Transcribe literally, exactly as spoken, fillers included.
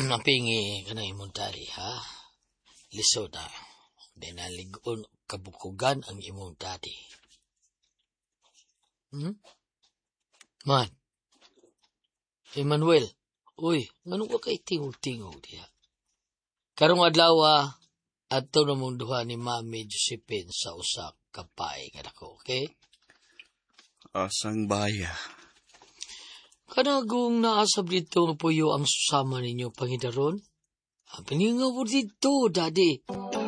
Napingi ka na imong daddy, ha? Lisod na. Di naligon kabukugan ang imong daddy. Hmm? Man. Emmanuel. Uy, manong ka kay tingo-tingo diya. Karong adlaw, ato na mong duha ni Mami Josephine sa usak kapay nga dako, okay? Asang baya. Kanagong naasab dito puyo ang susama ninyo pangidaron? Ang piningaw mo dito, daddy.